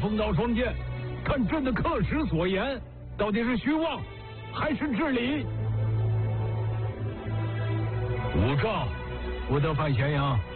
风刀双剑，看朕的刻石所言，到底是虚妄还是至理？5诏，不得犯咸阳。